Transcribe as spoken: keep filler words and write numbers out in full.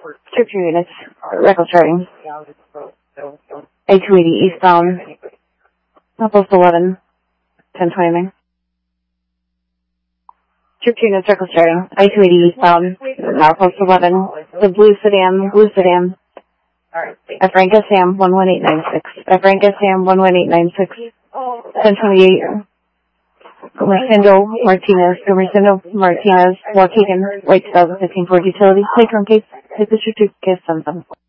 Trip two units, Record starting. A two eighty eastbound, Outpost eleven, ten twenty-nine. Trip two units, Record starting. A two eighty eastbound, Outpost eleven, the blue sedan, blue sedan. F Rank S A M one one eight nine six. F Rank S A M one one eight nine six. ten twenty-eight. Marcindo Martinez. Marcindo Martinez. Waukegan. White two thousand fifteen Ford Utility. Take from case. Take the certificate. Send them.